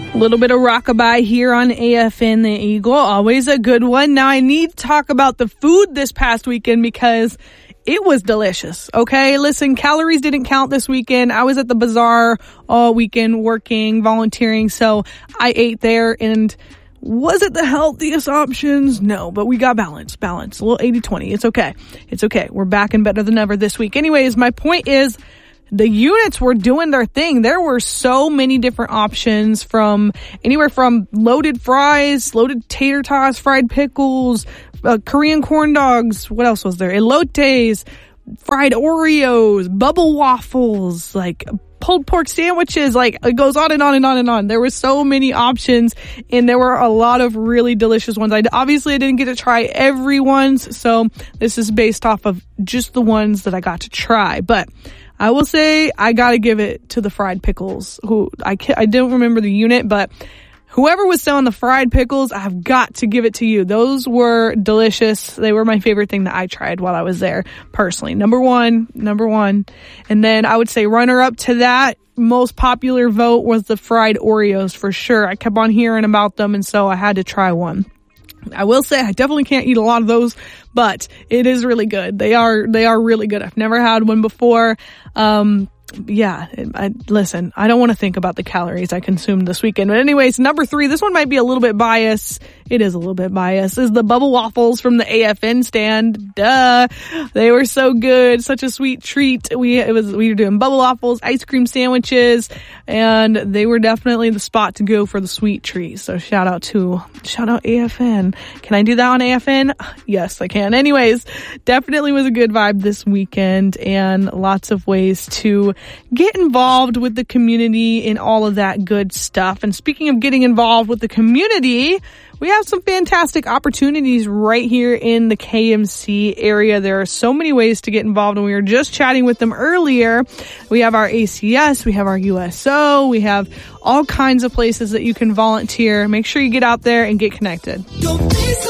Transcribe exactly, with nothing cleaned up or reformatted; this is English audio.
A little bit of rockabye here on A F N The Eagle. Always a good one. Now, I need to talk about the food this past weekend because it was delicious. Okay, listen, calories didn't count this weekend. I was at the bazaar all weekend working, volunteering, so I ate there. And was it the healthiest options? No, but we got balance, balance, a little eighty twenty. It's okay. It's okay. We're back and better than ever this week. Anyways, my point is, the units were doing their thing. There were so many different options, from anywhere from loaded fries, loaded tater tots, fried pickles, uh, Korean corn dogs. What else was there? Elotes, fried Oreos, bubble waffles, like pulled pork sandwiches. Like, it goes on and on and on and on. There were so many options, and there were a lot of really delicious ones. I obviously I didn't get to try every ones, so this is based off of just the ones that I got to try. But I will say I gotta give it to the fried pickles. Who I I don't remember the unit, but whoever was selling the fried pickles, I've got to give it to you. Those were delicious. They were my favorite thing that I tried while I was there, personally. Number one, number one. And then I would say runner up to that, most popular vote was the fried Oreos for sure. I kept on hearing about them, and so I had to try one. I will say I definitely can't eat a lot of those, but it is really good. They are, they are really good. I've never had one before. Um, yeah, I, listen, I don't want to think about the calories I consumed this weekend. But anyways, number three, this one might be a little bit biased. It is a little bit biased, is the bubble waffles from the A F N stand. Duh. They were so good. Such a sweet treat. We, it was, we were doing bubble waffles, ice cream sandwiches, and they were definitely the spot to go for the sweet treat. So shout out to, shout out A F N. Can I do that on A F N? Yes, I can. Anyways, definitely was a good vibe this weekend, and lots of ways to get involved with the community and all of that good stuff. And speaking of getting involved with the community, we have some fantastic opportunities right here in the K M C area. There are so many ways to get involved, and we were just chatting with them earlier. We have our A C S, we have our U S O, we have all kinds of places that you can volunteer. Make sure you get out there and get connected.